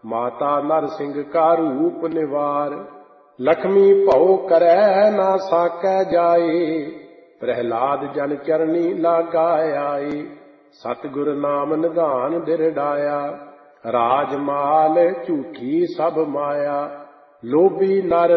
माता नर सिंह का रूप निवार। लक्ष्मी भौ करੈ ना साकै जाए, प्रहलाद जन चरनी लागा आए। सतगुर नाम निधान दिरडाया, राजमाल झूठी सब माया। लोभी नर